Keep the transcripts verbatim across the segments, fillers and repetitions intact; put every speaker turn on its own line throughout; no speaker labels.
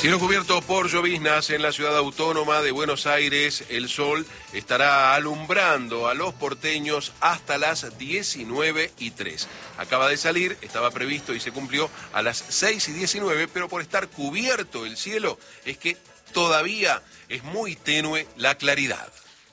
Cielo cubierto por lloviznas en la ciudad autónoma de Buenos Aires. El sol estará alumbrando a los porteños hasta las diecinueve y tres. Acaba de salir, estaba previsto y se cumplió a las seis y diecinueve, pero por estar cubierto el cielo es que todavía es muy tenue la claridad.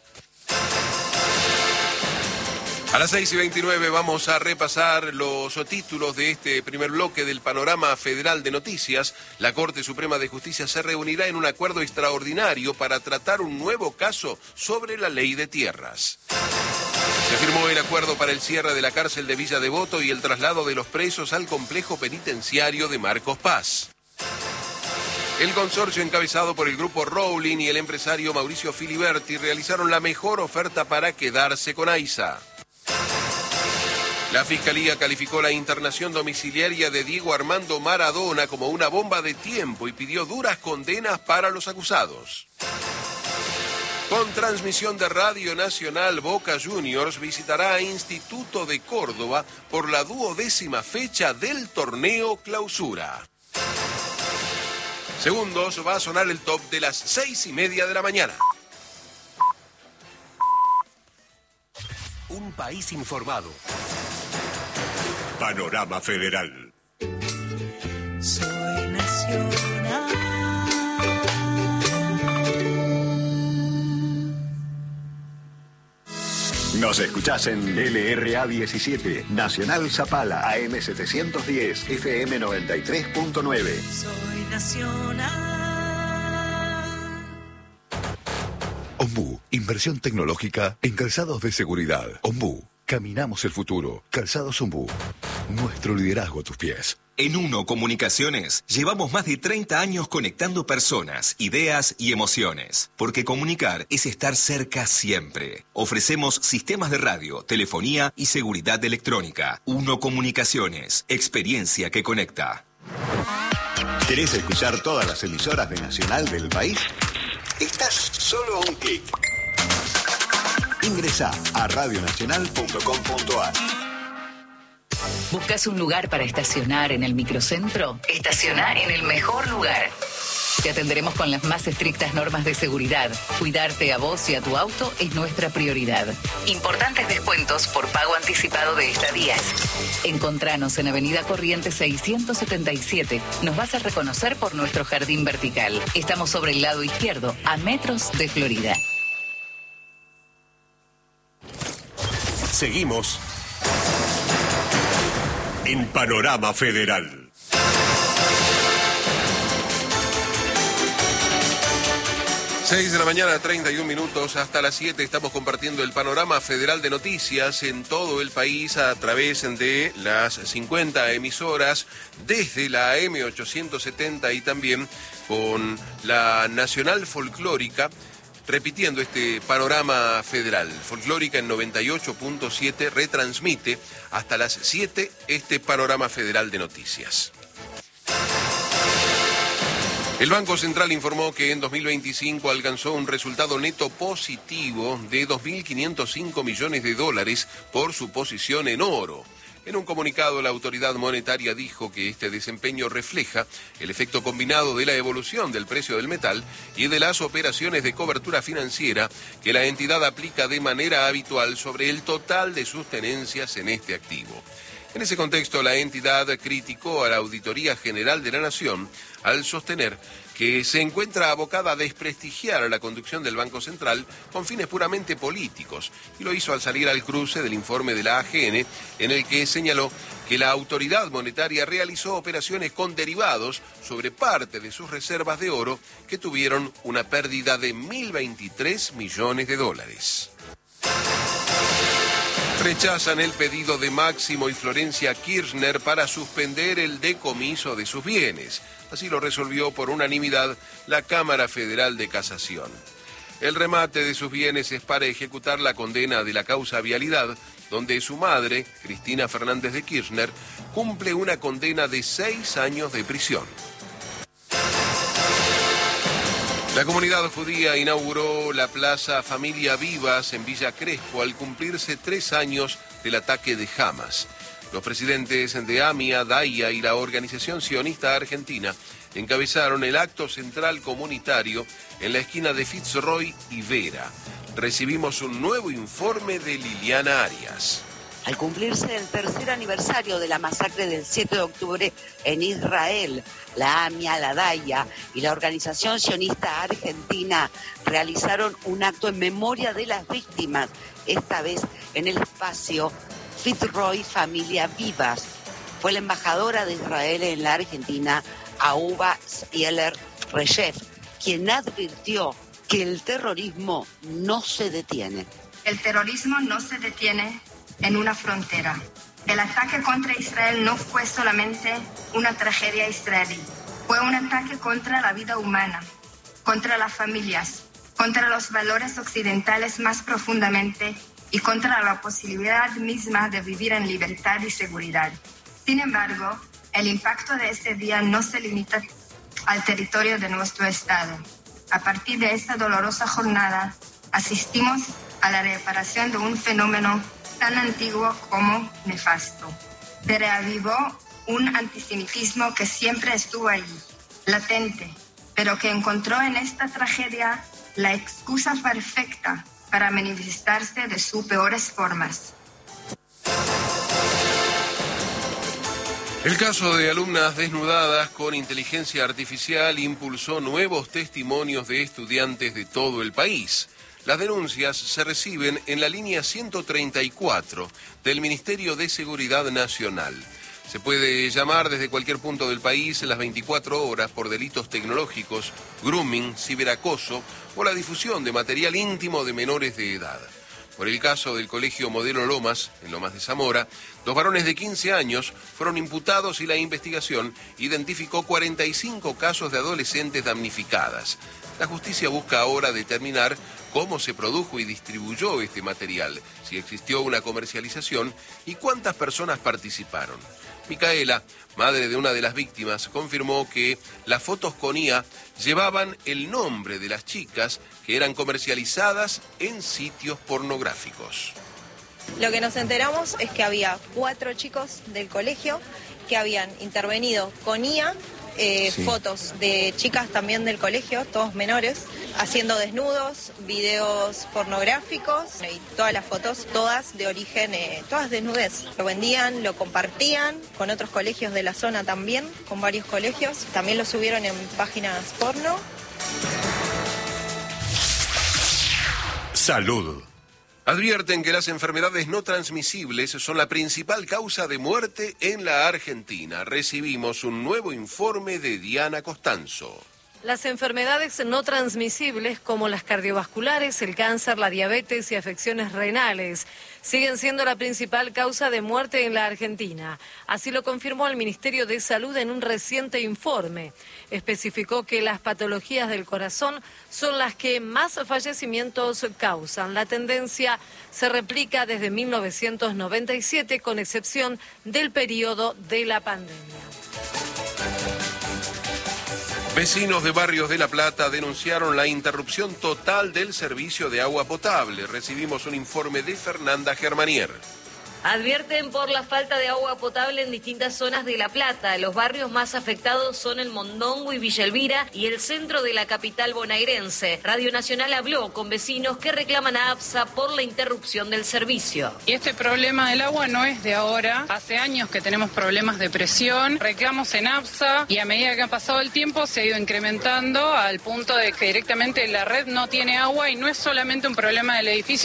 A las seis y veintinueve vamos a repasar los títulos de este primer bloque del Panorama Federal de Noticias. La Corte Suprema de Justicia se reunirá en un acuerdo extraordinario para tratar un nuevo caso sobre la ley de tierras. Se firmó el acuerdo para el cierre de la cárcel de Villa Devoto y el traslado de los presos al complejo penitenciario de Marcos Paz. El consorcio encabezado por el grupo Rowling y el empresario Mauricio Filiberti realizaron la mejor oferta para quedarse con AISA. La Fiscalía calificó la internación domiciliaria de Diego Armando Maradona como una bomba de tiempo y pidió duras condenas para los acusados. Con transmisión de Radio Nacional, Boca Juniors visitará a Instituto de Córdoba por la duodécima fecha del torneo Clausura. Segundos, va a sonar el top de las seis y media de la mañana.
Un país informado.
Panorama Federal.
Soy nacional.
Nos escuchás en L R A diecisiete, Nacional Zapala, A M setecientos diez, F M noventa y tres punto nueve.
Soy nacional.
Ombú, inversión tecnológica en calzados de seguridad. Ombú, caminamos el futuro. Calzados Ombú, nuestro liderazgo a tus pies.
En Uno Comunicaciones llevamos más de treinta años conectando personas, ideas y emociones. Porque comunicar es estar cerca siempre. Ofrecemos sistemas de radio, telefonía y seguridad electrónica. Uno Comunicaciones, experiencia que conecta.
¿Querés escuchar todas las emisoras de Nacional del país? Estás solo a un clic. Ingresá a radionacional punto com punto a r.
¿Buscas un lugar para estacionar en el microcentro? Estacioná en el mejor lugar. Te atenderemos con las más estrictas normas de seguridad. Cuidarte a vos y a tu auto es nuestra prioridad. Importantes descuentos por pago anticipado de estadías. Encontranos en Avenida Corrientes seiscientos setenta y siete. Nos vas a reconocer por nuestro jardín vertical. Estamos sobre el lado izquierdo, a metros de Florida.
Seguimos en Panorama Federal.
seis de la mañana, treinta y un minutos, hasta las siete estamos compartiendo el Panorama Federal de Noticias en todo el país a través de las cincuenta emisoras, desde la A M ochocientos setenta y también con la Nacional Folclórica, repitiendo este Panorama Federal. Folclórica en noventa y ocho punto siete retransmite hasta las siete este Panorama Federal de Noticias. El Banco Central informó que en dos mil veinticinco alcanzó un resultado neto positivo de dos mil quinientos cinco millones de dólares por su posición en oro. En un comunicado, la autoridad monetaria dijo que este desempeño refleja el efecto combinado de la evolución del precio del metal y de las operaciones de cobertura financiera que la entidad aplica de manera habitual sobre el total de sus tenencias en este activo. En ese contexto, la entidad criticó a la Auditoría General de la Nación al sostener que se encuentra abocada a desprestigiar a la conducción del Banco Central con fines puramente políticos, y lo hizo al salir al cruce del informe de la A G N, en el que señaló que la autoridad monetaria realizó operaciones con derivados sobre parte de sus reservas de oro que tuvieron una pérdida de mil veintitrés millones de dólares. Rechazan el pedido de Máximo y Florencia Kirchner para suspender el decomiso de sus bienes. Así lo resolvió por unanimidad la Cámara Federal de Casación. El remate de sus bienes es para ejecutar la condena de la causa Vialidad, donde su madre, Cristina Fernández de Kirchner, cumple una condena de seis años de prisión. La comunidad judía inauguró la Plaza Familia Vivas en Villa Crespo al cumplirse tres años del ataque de Hamas. Los presidentes de AMIA, DAIA y la Organización Sionista Argentina encabezaron el acto central comunitario en la esquina de Fitzroy y Vera. Recibimos un nuevo informe de Liliana Arias.
Al cumplirse el tercer aniversario de la masacre del siete de octubre en Israel, la AMIA, la DAIA y la Organización Sionista Argentina realizaron un acto en memoria de las víctimas, esta vez en el espacio Fitzroy Familia Vivas. Fue la embajadora de Israel en la Argentina, Ahuva Spieler Regev, quien advirtió que el terrorismo no se detiene.
El terrorismo no se detiene en una frontera. El ataque contra Israel no fue solamente una tragedia israelí, fue un ataque contra la vida humana, contra las familias, contra los valores occidentales más profundamente y contra la posibilidad misma de vivir en libertad y seguridad. Sin embargo, el impacto de este día no se limita al territorio de nuestro Estado. A partir de esta dolorosa jornada, asistimos a la reparación de un fenómeno tan antiguo como nefasto. Se reavivó un antisemitismo que siempre estuvo ahí, latente, pero que encontró en esta tragedia la excusa perfecta para manifestarse de sus peores formas.
El caso de alumnas desnudadas con inteligencia artificial impulsó nuevos testimonios de estudiantes de todo el país. Las denuncias se reciben en la línea ciento treinta y cuatro del Ministerio de Seguridad Nacional. Se puede llamar desde cualquier punto del país en las veinticuatro horas por delitos tecnológicos, grooming, ciberacoso o la difusión de material íntimo de menores de edad. Por el caso del Colegio Modelo Lomas, en Lomas de Zamora, dos varones de quince años fueron imputados y la investigación identificó cuarenta y cinco casos de adolescentes damnificadas. La justicia busca ahora determinar cómo se produjo y distribuyó este material, si existió una comercialización y cuántas personas participaron. Micaela, madre de una de las víctimas, confirmó que las fotos con I A llevaban el nombre de las chicas que eran comercializadas en sitios pornográficos.
Lo que nos enteramos es que había cuatro chicos del colegio que habían intervenido con I A, eh, sí. fotos de chicas también del colegio, todos menores, haciendo desnudos, videos pornográficos y todas las fotos, todas de origen, eh, todas desnudez. Lo vendían, lo compartían con otros colegios de la zona también, con varios colegios. También lo subieron en páginas porno.
Salud.
Advierten que las enfermedades no transmisibles son la principal causa de muerte en la Argentina. Recibimos un nuevo informe de Diana Costanzo.
Las enfermedades no transmisibles como las cardiovasculares, el cáncer, la diabetes y afecciones renales siguen siendo la principal causa de muerte en la Argentina. Así lo confirmó el Ministerio de Salud en un reciente informe. Especificó que las patologías del corazón son las que más fallecimientos causan. La tendencia se replica desde mil novecientos noventa y siete, con excepción del periodo de la pandemia.
Vecinos de barrios de La Plata denunciaron la interrupción total del servicio de agua potable. Recibimos un informe de Fernanda Germanier.
Advierten por la falta de agua potable en distintas zonas de La Plata. Los barrios más afectados son el Mondongo y Villa Elvira y el centro de la capital bonaerense. Radio Nacional habló con vecinos que reclaman a APSA por la interrupción del servicio.
Y este problema del agua no es de ahora. Hace años que tenemos problemas de presión, reclamos en APSA y a medida que ha pasado el tiempo se ha ido incrementando al punto de que directamente la red no tiene agua y no es solamente un problema del edificio.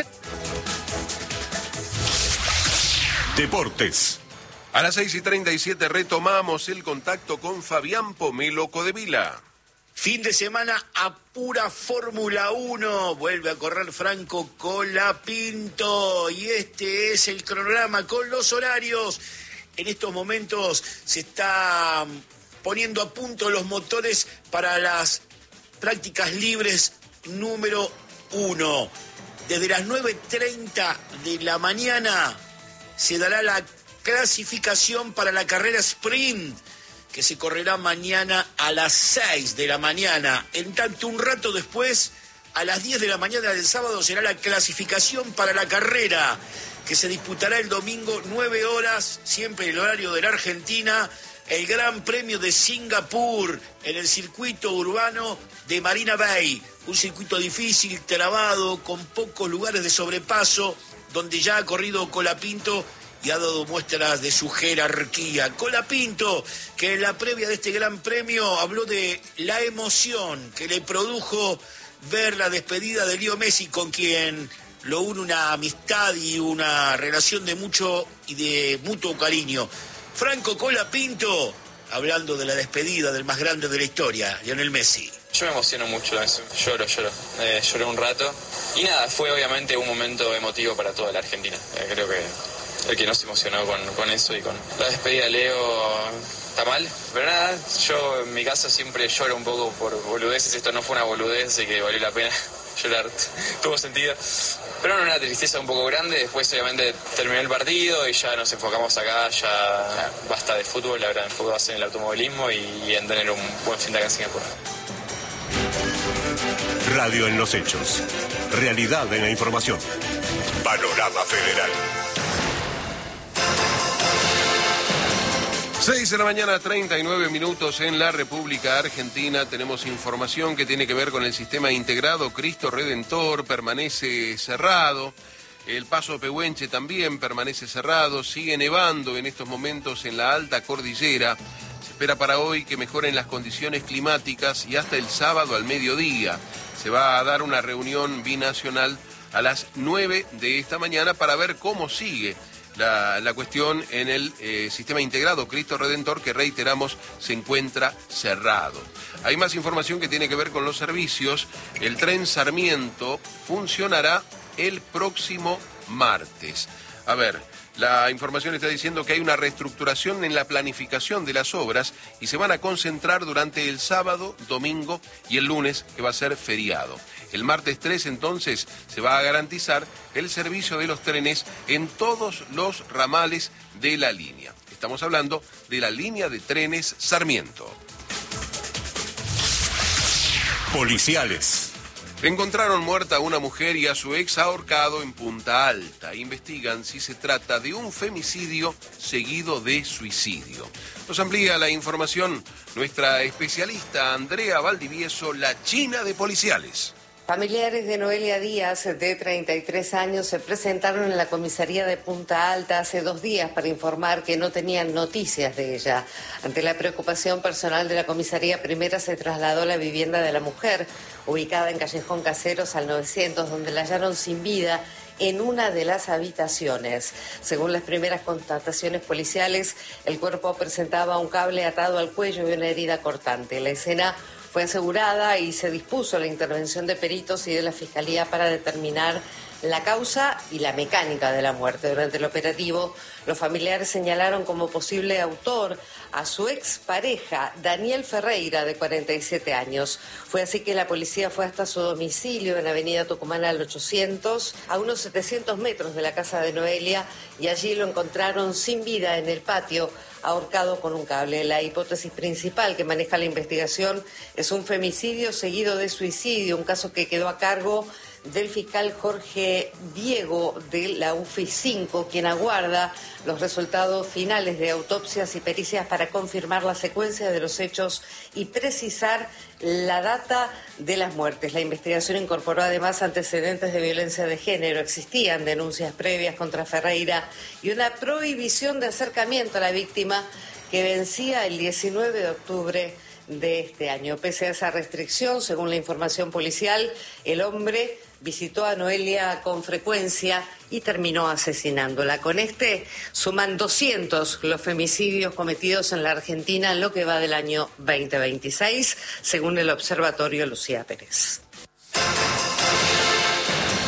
Deportes.
A las seis y treinta y siete retomamos el contacto con Fabián Pomelo Codevila.
Fin de semana a pura Fórmula uno. Vuelve a correr Franco Colapinto. Y este es el cronograma con los horarios. En estos momentos se está poniendo a punto los motores para las prácticas libres número uno. Desde las nueve treinta de la mañana se dará la clasificación para la carrera sprint, que se correrá mañana a las seis de la mañana. En tanto, un rato después a las diez de la mañana del sábado será la clasificación para la carrera, que se disputará el domingo nueve horas, siempre el horario de la Argentina, el Gran Premio de Singapur en el circuito urbano de Marina Bay. Un circuito difícil, trabado, con pocos lugares de sobrepaso, donde ya ha corrido Colapinto y ha dado muestras de su jerarquía. Colapinto, que en la previa de este Gran Premio habló de la emoción que le produjo ver la despedida de Leo Messi, con quien lo une una amistad y una relación de mucho y de mutuo cariño. Franco Colapinto, hablando de la despedida del más grande de la historia, Lionel Messi.
Yo me emociono mucho, lloro, lloro, eh, lloré un rato. Y nada, fue obviamente un momento emotivo para toda la Argentina. Eh, creo que el que no se emocionó con, con eso y con la despedida de Leo está mal. Pero nada, yo en mi caso siempre lloro un poco por boludeces. Esto no fue una boludez, así que valió la pena llorar, tuvo sentido. Pero no, una tristeza un poco grande. Después obviamente terminó el partido y ya nos enfocamos acá, ya basta de fútbol, ahora enfocados en el automovilismo y, y en tener un buen fin de acá en Singapur.
Radio en los hechos. Realidad en la información. Panorama Federal.
seis de la mañana, treinta y nueve minutos en la República Argentina. Tenemos información que tiene que ver con el sistema integrado Cristo Redentor. Permanece cerrado. El paso Pehuenche también permanece cerrado. Sigue nevando en estos momentos en la alta cordillera. Se espera para hoy que mejoren las condiciones climáticas y hasta el sábado al mediodía se va a dar una reunión binacional a las nueve de esta mañana para ver cómo sigue La, la cuestión en el eh, sistema integrado Cristo Redentor, que reiteramos se encuentra cerrado. Hay más información que tiene que ver con los servicios. El tren Sarmiento funcionará el próximo martes. A ver, la información está diciendo que hay una reestructuración en la planificación de las obras y se van a concentrar durante el sábado, domingo y el lunes, que va a ser feriado. El martes tres, entonces, se va a garantizar el servicio de los trenes en todos los ramales de la línea. Estamos hablando de la línea de trenes Sarmiento.
Policiales.
Encontraron muerta a una mujer y a su ex ahorcado en Punta Alta. Investigan si se trata de un femicidio seguido de suicidio. Nos amplía la información nuestra especialista Andrea Valdivieso, la China de Policiales.
Familiares de Noelia Díaz, de treinta y tres años, se presentaron en la comisaría de Punta Alta hace dos días para informar que no tenían noticias de ella. Ante la preocupación personal de la comisaría primera, se trasladó a la vivienda de la mujer, ubicada en Callejón Caseros al novecientos, donde la hallaron sin vida en una de las habitaciones. Según las primeras constataciones policiales, el cuerpo presentaba un cable atado al cuello y una herida cortante. La escena fue asegurada y se dispuso la intervención de peritos y de la Fiscalía para determinar la causa y la mecánica de la muerte. Durante el operativo, los familiares señalaron como posible autor a su expareja, Daniel Ferreira, de cuarenta y siete años. Fue así que la policía fue hasta su domicilio en Avenida Tucumán al ochocientos, a unos setecientos metros de la casa de Noelia, y allí lo encontraron sin vida en el patio, ahorcado con un cable. La hipótesis principal que maneja la investigación es un femicidio seguido de suicidio, un caso que quedó a cargo del fiscal Jorge Diego de la U F I cinco, quien aguarda los resultados finales de autopsias y pericias para confirmar la secuencia de los hechos y precisar la data de las muertes. La investigación incorporó además antecedentes de violencia de género. Existían denuncias previas contra Ferreira y una prohibición de acercamiento a la víctima que vencía el diecinueve de octubre de este año. Pese a esa restricción, según la información policial, el hombre visitó a Noelia con frecuencia y terminó asesinándola. Con este suman doscientos los femicidios cometidos en la Argentina en lo que va del año veinte veintiséis, según el Observatorio Lucía Pérez.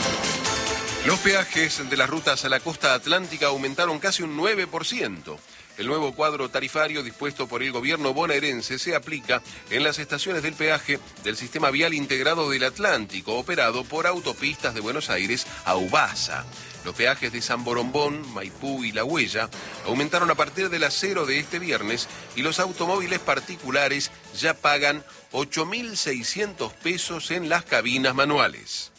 Los peajes de las rutas a la costa atlántica aumentaron casi un nueve por ciento. El nuevo cuadro tarifario dispuesto por el gobierno bonaerense se aplica en las estaciones del peaje del Sistema Vial Integrado del Atlántico, operado por Autopistas de Buenos Aires a Ubasa. Los peajes de San Borombón, Maipú y La Huella aumentaron a partir de las cero de este viernes y los automóviles particulares ya pagan ocho mil seiscientos pesos en las cabinas manuales.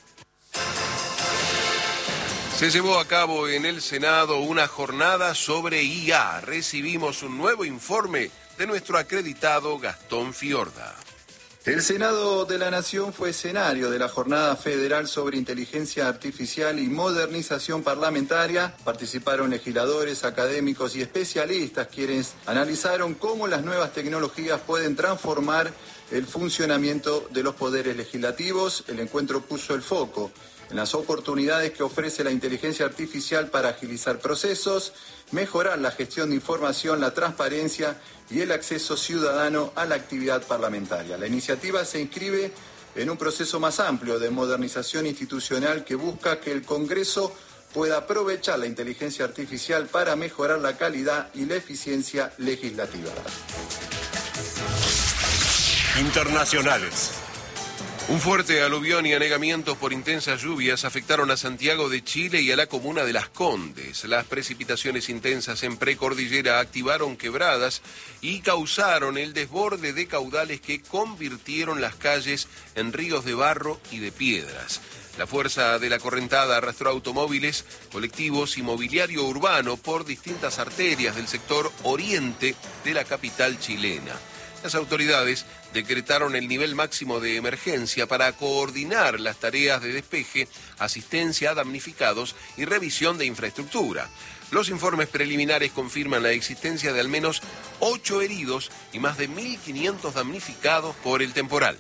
Se llevó a cabo en el Senado una jornada sobre I A. Recibimos un nuevo informe de nuestro acreditado Gastón Fiorda.
El Senado de la Nación fue escenario de la Jornada Federal sobre Inteligencia Artificial y Modernización Parlamentaria. Participaron legisladores, académicos y especialistas quienes analizaron cómo las nuevas tecnologías pueden transformar el funcionamiento de los poderes legislativos. El encuentro puso el foco en las oportunidades que ofrece la inteligencia artificial para agilizar procesos, mejorar la gestión de información, la transparencia y el acceso ciudadano a la actividad parlamentaria. La iniciativa se inscribe en un proceso más amplio de modernización institucional que busca que el Congreso pueda aprovechar la inteligencia artificial para mejorar la calidad y la eficiencia legislativa.
Internacionales.
Un fuerte aluvión y anegamientos por intensas lluvias afectaron a Santiago de Chile y a la comuna de Las Condes. Las precipitaciones intensas en precordillera activaron quebradas y causaron el desborde de caudales que convirtieron las calles en ríos de barro y de piedras. La fuerza de la correntada arrastró automóviles, colectivos y mobiliario urbano por distintas arterias del sector oriente de la capital chilena. Las autoridades decretaron el nivel máximo de emergencia para coordinar las tareas de despeje, asistencia a damnificados y revisión de infraestructura. Los informes preliminares confirman la existencia de al menos ocho heridos y más de mil quinientos damnificados por el temporal.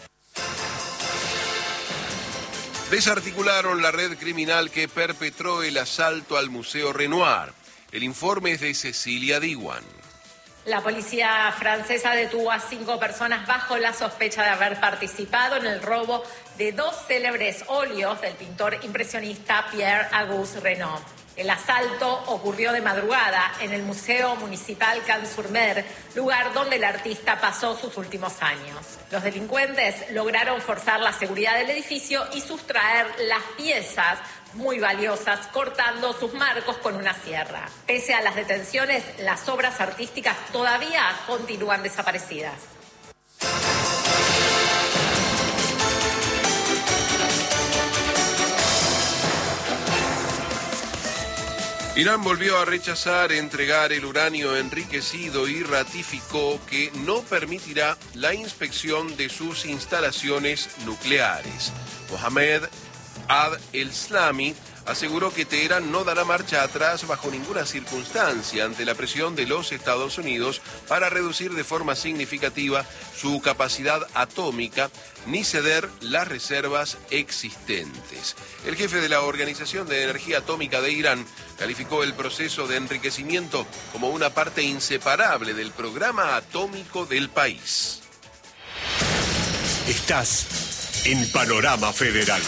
Desarticularon la red criminal que perpetró el asalto al Museo Renoir. El informe es de Cecilia Diwan.
La policía francesa detuvo a cinco personas bajo la sospecha de haber participado en el robo de dos célebres óleos del pintor impresionista Pierre-Auguste Renoir. El asalto ocurrió de madrugada en el Museo Municipal Cannes-sur-Mer, lugar donde el artista pasó sus últimos años. Los delincuentes lograron forzar la seguridad del edificio y sustraer las piezas muy valiosas, cortando sus marcos con una sierra. Pese a las detenciones, las obras artísticas todavía continúan desaparecidas.
Irán volvió a rechazar entregar el uranio enriquecido y ratificó que no permitirá la inspección de sus instalaciones nucleares. Mohammed Ad-El-Slami aseguró que Teherán no dará marcha atrás bajo ninguna circunstancia ante la presión de los Estados Unidos para reducir de forma significativa su capacidad atómica ni ceder las reservas existentes. El jefe de la Organización de Energía Atómica de Irán calificó el proceso de enriquecimiento como una parte inseparable del programa atómico del país.
Estás en Panorama Federal.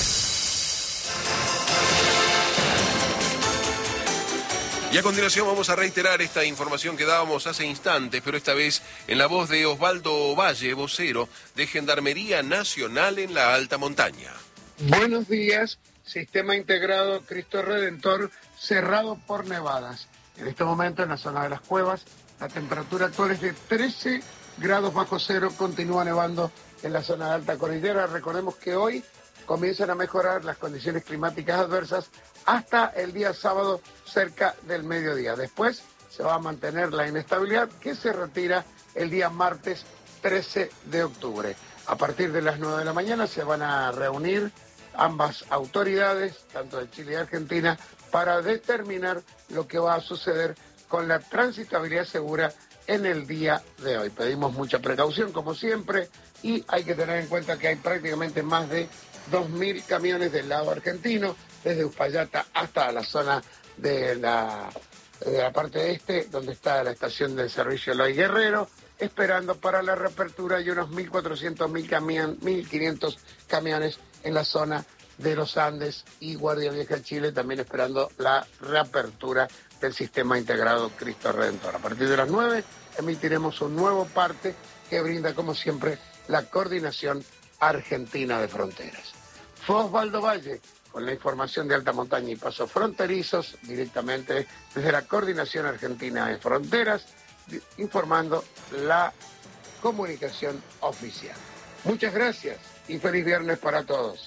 Y a continuación vamos a reiterar esta información que dábamos hace instantes, pero esta vez en la voz de Osvaldo Valle, vocero de Gendarmería Nacional en la Alta Montaña.
Buenos días, Sistema Integrado Cristo Redentor cerrado por nevadas. En este momento en la zona de las cuevas la temperatura actual es de trece grados bajo cero, continúa nevando en la zona de alta cordillera. Recordemos que hoy comienzan a mejorar las condiciones climáticas adversas hasta el día sábado cerca del mediodía. Después se va a mantener la inestabilidad que se retira el día martes trece de octubre. A partir de las nueve de la mañana se van a reunir ambas autoridades, tanto de Chile y Argentina, para determinar lo que va a suceder con la transitabilidad segura en el día de hoy. Pedimos mucha precaución, como siempre, y hay que tener en cuenta que hay prácticamente más de dos mil camiones del lado argentino, desde Uspallata hasta la zona de la, de la parte este, donde está la estación del servicio Eloy Guerrero, esperando para la reapertura y unos mil cuatrocientos, mil quinientos camiones en la zona de los Andes y Guardia Vieja de Chile, también esperando la reapertura del sistema integrado Cristo Redentor. A partir de las nueve emitiremos un nuevo parte que brinda, como siempre, la Coordinación Argentina de Fronteras. Fue Osvaldo Valle con la información de alta montaña y pasos fronterizos, directamente desde la Coordinación Argentina de Fronteras, informando la comunicación oficial. Muchas gracias y feliz viernes para todos.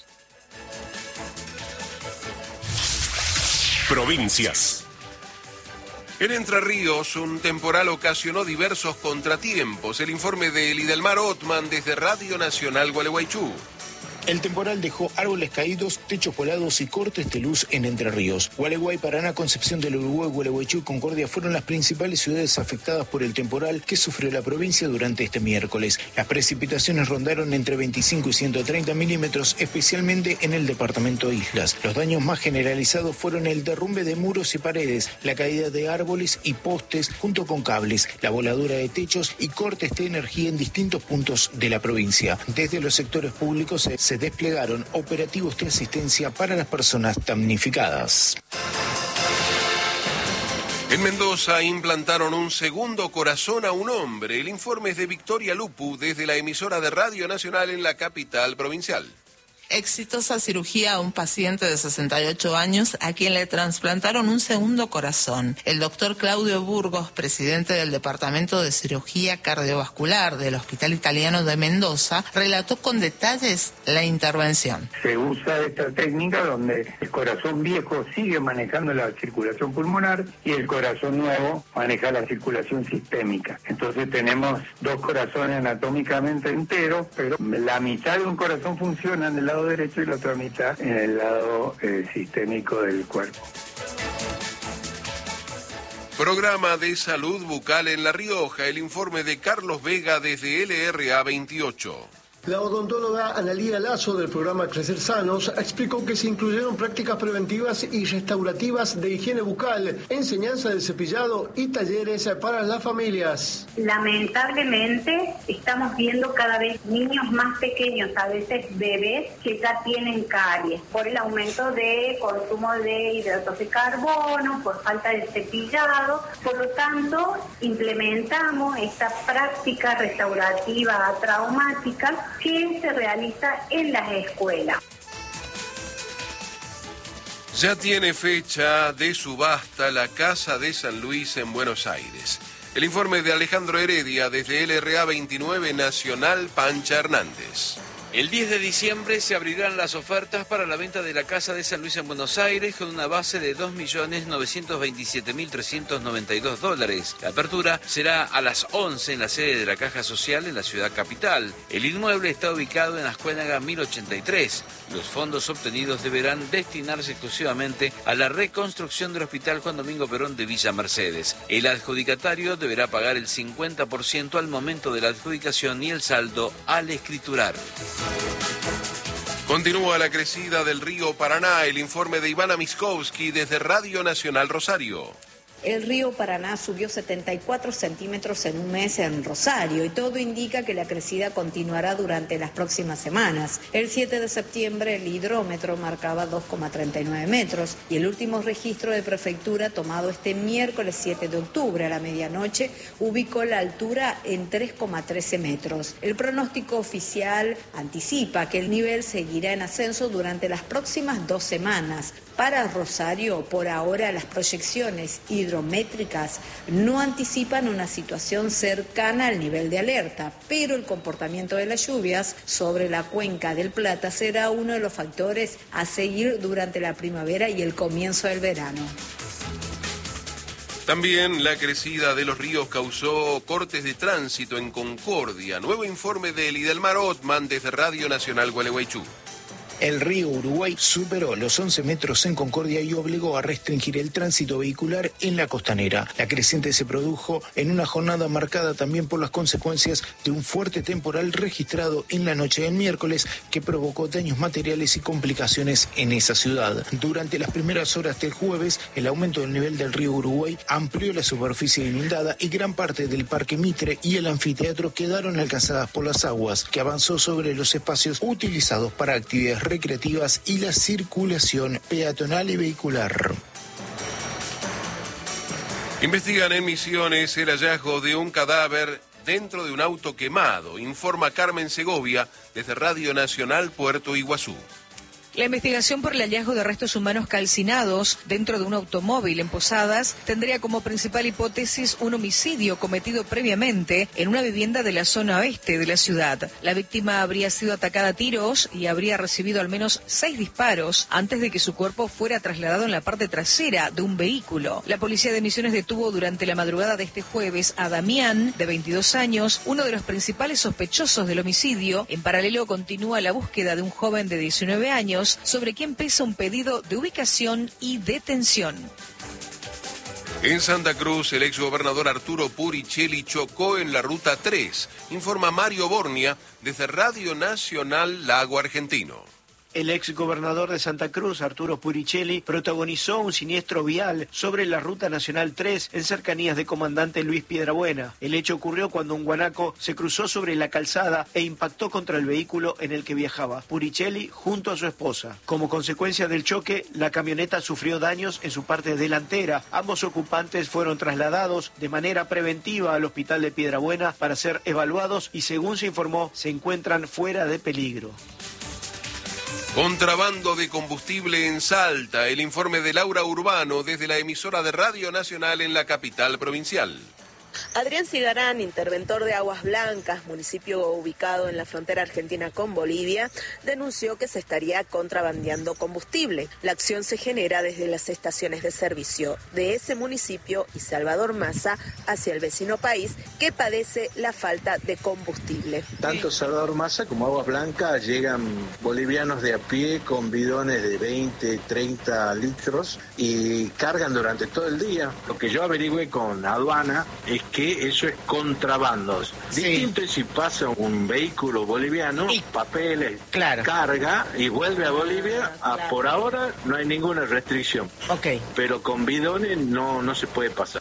Provincias.
En Entre Ríos, un temporal ocasionó diversos contratiempos. El informe de Lidelmar Ottman desde Radio Nacional Gualeguaychú.
El temporal dejó árboles caídos, techos volados y cortes de luz en Entre Ríos. Gualeguay, Paraná, Concepción del Uruguay, Gualeguaychú y Concordia fueron las principales ciudades afectadas por el temporal que sufrió la provincia durante este miércoles. Las precipitaciones rondaron entre veinticinco y ciento treinta milímetros, especialmente en el departamento Islas. Los daños más generalizados fueron el derrumbe de muros y paredes, la caída de árboles y postes junto con cables, la voladura de techos y cortes de energía en distintos puntos de la provincia. Desde los sectores públicos se, se desplegaron operativos de asistencia para las personas damnificadas.
En Mendoza implantaron un segundo corazón a un hombre. El informe es de Victoria Lupu desde la emisora de Radio Nacional en la capital provincial.
Exitosa cirugía a un paciente de sesenta y ocho años a quien le trasplantaron un segundo corazón. El doctor Claudio Burgos, presidente del Departamento de Cirugía Cardiovascular del Hospital Italiano de Mendoza, relató con detalles la intervención.
Se usa esta técnica donde el corazón viejo sigue manejando la circulación pulmonar y el corazón nuevo maneja la circulación sistémica. Entonces tenemos dos corazones anatómicamente enteros, pero la mitad de un corazón funciona en el lado derecho y la otra mitad en el lado eh, sistémico del cuerpo.
Programa de salud bucal en La Rioja. El informe de Carlos Vega desde L R A veintiocho.
La odontóloga Analía Lazo del programa Crecer Sanos explicó que se incluyeron prácticas preventivas y restaurativas de higiene bucal, enseñanza del cepillado y talleres para las familias.
Lamentablemente estamos viendo cada vez niños más pequeños, a veces bebés, que ya tienen caries por el aumento de consumo de hidratos de carbono, por falta de cepillado. Por lo tanto, implementamos esta práctica restaurativa traumática que se realiza en las escuelas.
Ya tiene fecha de subasta la Casa de San Luis en Buenos Aires. El informe de Alejandro Heredia desde L R A veintinueve Nacional Pancha Hernández.
El diez de diciembre se abrirán las ofertas para la venta de la Casa de San Luis en Buenos Aires con una base de dos millones novecientos veintisiete mil trescientos noventa y dos dólares. La apertura será a las once en la sede de la Caja Social en la ciudad capital. El inmueble está ubicado en Ascuénaga mil ochenta y tres. Los fondos obtenidos deberán destinarse exclusivamente a la reconstrucción del Hospital Juan Domingo Perón de Villa Mercedes. El adjudicatario deberá pagar el cincuenta por ciento al momento de la adjudicación y el saldo al escriturar.
Continúa la crecida del río Paraná. El informe de Ivana Miskovsky desde Radio Nacional Rosario.
El río Paraná subió setenta y cuatro centímetros en un mes en Rosario y todo indica que la crecida continuará durante las próximas semanas. El siete de septiembre el hidrómetro marcaba dos coma treinta y nueve metros y el último registro de prefectura tomado este miércoles siete de octubre a la medianoche ubicó la altura en tres coma trece metros. El pronóstico oficial anticipa que el nivel seguirá en ascenso durante las próximas dos semanas. Para Rosario, por ahora, las proyecciones hidrométricas no anticipan una situación cercana al nivel de alerta, pero el comportamiento de las lluvias sobre la cuenca del Plata será uno de los factores a seguir durante la primavera y el comienzo del verano.
También la crecida de los ríos causó cortes de tránsito en Concordia. Nuevo informe de Lidelmar Ottman desde Radio Nacional Gualeguaychú.
El río Uruguay superó los once metros en Concordia y obligó a restringir el tránsito vehicular en la costanera. La creciente se produjo en una jornada marcada también por las consecuencias de un fuerte temporal registrado en la noche del miércoles que provocó daños materiales y complicaciones en esa ciudad. Durante las primeras horas del jueves, el aumento del nivel del río Uruguay amplió la superficie inundada y gran parte del Parque Mitre y el anfiteatro quedaron alcanzadas por las aguas, que avanzó sobre los espacios utilizados para actividades recreativas y la circulación peatonal y vehicular.
Investigan en Misiones el hallazgo de un cadáver dentro de un auto quemado, informa Carmen Segovia desde Radio Nacional Puerto Iguazú.
La investigación por el hallazgo de restos humanos calcinados dentro de un automóvil en Posadas tendría como principal hipótesis un homicidio cometido previamente en una vivienda de la zona oeste de la ciudad. La víctima habría sido atacada a tiros y habría recibido al menos seis disparos antes de que su cuerpo fuera trasladado en la parte trasera de un vehículo. La policía de Misiones detuvo durante la madrugada de este jueves a Damián, de veintidós años, uno de los principales sospechosos del homicidio. En paralelo continúa la búsqueda de un joven de diecinueve años sobre quien pesa un pedido de ubicación y detención.
En Santa Cruz, el exgobernador Arturo Puricelli chocó en la Ruta tres, informa Mario Bornia desde Radio Nacional Lago Argentino.
El exgobernador de Santa Cruz, Arturo Puricelli, protagonizó un siniestro vial sobre la Ruta Nacional tres en cercanías de Comandante Luis Piedrabuena. El hecho ocurrió cuando un guanaco se cruzó sobre la calzada e impactó contra el vehículo en el que viajaba Puricelli junto a su esposa. Como consecuencia del choque, la camioneta sufrió daños en su parte delantera. Ambos ocupantes fueron trasladados de manera preventiva al hospital de Piedrabuena para ser evaluados y, según se informó, se encuentran fuera de peligro.
Contrabando de combustible en Salta, el informe de Laura Urbano desde la emisora de Radio Nacional en la capital provincial.
Adrián Cigarán, interventor de Aguas Blancas, municipio ubicado en la frontera argentina con Bolivia, denunció que se estaría contrabandeando combustible. La acción se genera desde las estaciones de servicio de ese municipio y Salvador Massa hacia el vecino país que padece la falta de combustible.
Tanto Salvador Massa como Aguas Blancas llegan bolivianos de a pie con bidones de veinte, treinta litros y cargan durante todo el día. Lo que yo averigüé con aduana es que eso es contrabando. Sí. Distinto es si pasa un vehículo boliviano, y, papeles, claro, carga y vuelve a Bolivia. Ah, claro. Por ahora no hay ninguna restricción. Okay. Pero con bidones no, no se puede pasar.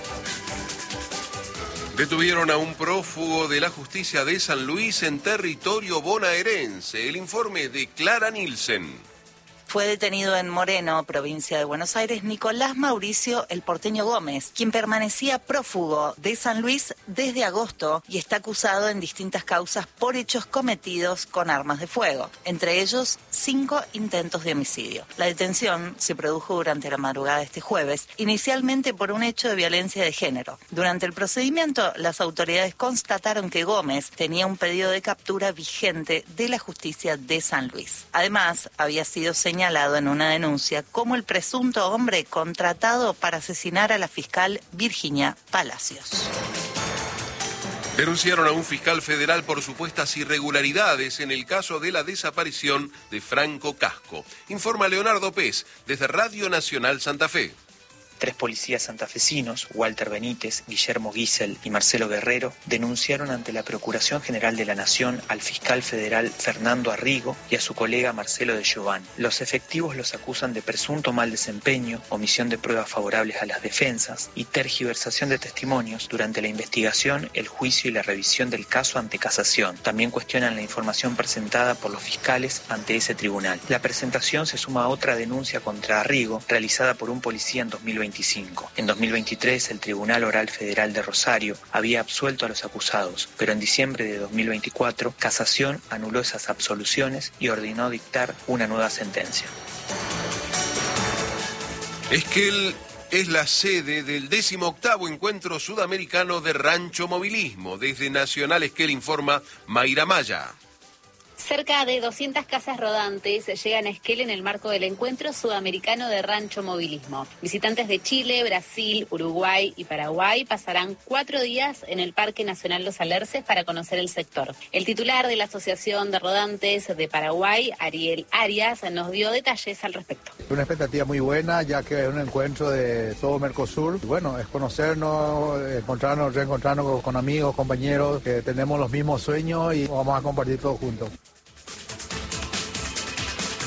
Detuvieron a un prófugo de la justicia de San Luis en territorio bonaerense. El informe de Clara Nielsen.
Fue detenido en Moreno, provincia de Buenos Aires, Nicolás Mauricio El Porteño Gómez, quien permanecía prófugo de San Luis desde agosto y está acusado en distintas causas por hechos cometidos con armas de fuego, entre ellos cinco intentos de homicidio. La detención se produjo durante la madrugada de este jueves, inicialmente por un hecho de violencia de género. Durante el procedimiento, las autoridades constataron que Gómez tenía un pedido de captura vigente de la justicia de San Luis. Además, había sido señalado señalado en una denuncia como el presunto hombre contratado para asesinar a la fiscal Virginia Palacios.
Denunciaron a un fiscal federal por supuestas irregularidades en el caso de la desaparición de Franco Casco. Informa Leonardo Pez desde Radio Nacional Santa Fe.
Tres policías santafesinos, Walter Benítez, Guillermo Guisel y Marcelo Guerrero, denunciaron ante la Procuración General de la Nación al fiscal federal Fernando Arrigo y a su colega Marcelo de Giovanni. Los efectivos los acusan de presunto mal desempeño, omisión de pruebas favorables a las defensas y tergiversación de testimonios durante la investigación, el juicio y la revisión del caso ante casación. También cuestionan la información presentada por los fiscales ante ese tribunal. La presentación se suma a otra denuncia contra Arrigo, realizada por un policía en dos mil veinticinco. En dos mil veintitrés, el Tribunal Oral Federal de Rosario había absuelto a los acusados, pero en diciembre de dos mil veinticuatro, Casación anuló esas absoluciones y ordenó dictar una nueva sentencia.
Esquel es la sede del decimoctavo Encuentro Sudamericano de Rancho Movilismo. Desde Nacional Esquel informa Mayra Maya.
Cerca de doscientas casas rodantes llegan a Esquel en el marco del Encuentro Sudamericano de Rancho Movilismo. Visitantes de Chile, Brasil, Uruguay y Paraguay pasarán cuatro días en el Parque Nacional Los Alerces para conocer el sector. El titular de la Asociación de Rodantes de Paraguay, Ariel Arias, nos dio detalles al respecto.
Una expectativa muy buena, ya que es un encuentro de todo Mercosur. Bueno, es conocernos, encontrarnos, reencontrarnos con amigos, compañeros, que tenemos los mismos sueños y vamos a compartir todos juntos.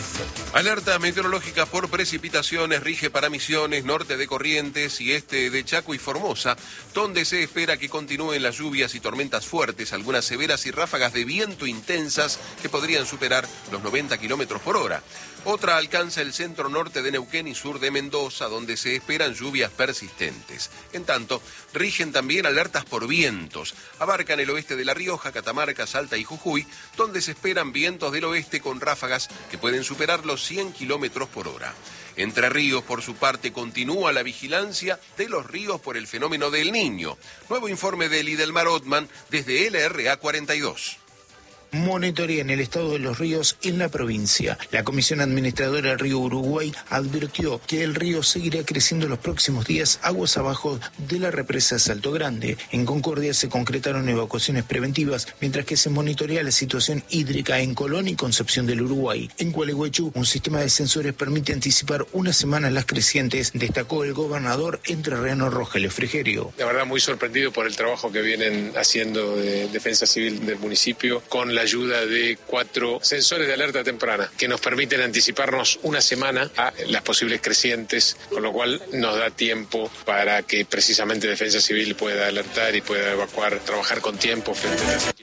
Alerta meteorológica por precipitaciones rige para Misiones, norte de Corrientes y este de Chaco y Formosa, donde se espera que continúen las lluvias y tormentas fuertes, algunas severas y ráfagas de viento intensas que podrían superar los noventa kilómetros por hora. Otra alcanza el centro norte de Neuquén y sur de Mendoza, donde se esperan lluvias persistentes. En tanto, rigen también alertas por vientos. Abarcan el oeste de La Rioja, Catamarca, Salta y Jujuy, donde se esperan vientos del oeste con ráfagas que pueden superar los cien kilómetros por hora. Entre Ríos, por su parte, continúa la vigilancia de los ríos por el fenómeno del Niño. Nuevo informe de Lidelmar Ottman desde L R A cuarenta y dos.
Monitorean el estado de los ríos en la provincia. La Comisión Administradora del Río Uruguay advirtió que el río seguirá creciendo en los próximos días aguas abajo de la represa Salto Grande. En Concordia se concretaron evacuaciones preventivas, mientras que se monitorea la situación hídrica en Colón y Concepción del Uruguay. En Gualeguaychú, un sistema de sensores permite anticipar una semana las crecientes, destacó el gobernador entrerriano Rogelio Frigerio.
La verdad, muy sorprendido por el trabajo que vienen haciendo de Defensa Civil del municipio con la ayuda de cuatro sensores de alerta temprana que nos permiten anticiparnos una semana a las posibles crecientes, con lo cual nos da tiempo para que precisamente Defensa Civil pueda alertar y pueda evacuar, trabajar con tiempo frente a la...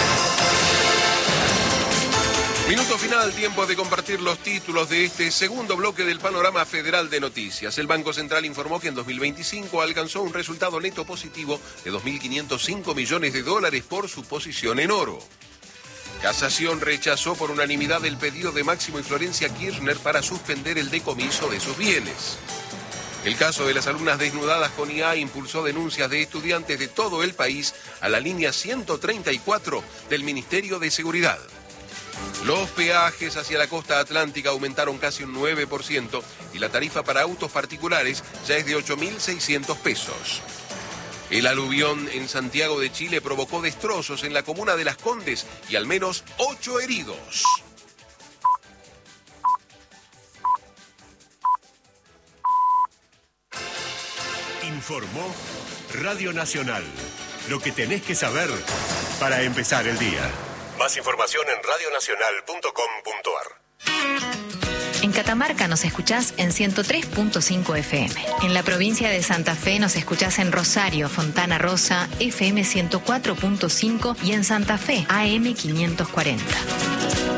Minuto final, tiempo de compartir los títulos de este segundo bloque del panorama federal de noticias. El Banco Central informó que en dos mil veinticinco alcanzó un resultado neto positivo de dos mil quinientos cinco millones de dólares por su posición en oro. Casación rechazó por unanimidad el pedido de Máximo y Florencia Kirchner para suspender el decomiso de sus bienes. El caso de las alumnas desnudadas con I A impulsó denuncias de estudiantes de todo el país a la línea ciento treinta y cuatro del Ministerio de Seguridad. Los peajes hacia la costa atlántica aumentaron casi un nueve por ciento y la tarifa para autos particulares ya es de ocho mil seiscientos pesos. El aluvión en Santiago de Chile provocó destrozos en la comuna de Las Condes y al menos ocho heridos.
Informó Radio Nacional. Lo que tenés que saber para empezar el día. Más información en radio nacional punto com punto a r.
En Catamarca nos escuchás en ciento tres punto cinco F M. En la provincia de Santa Fe nos escuchás en Rosario, Fontana Rosa, F M ciento cuatro punto cinco y en Santa Fe, A M quinientos cuarenta.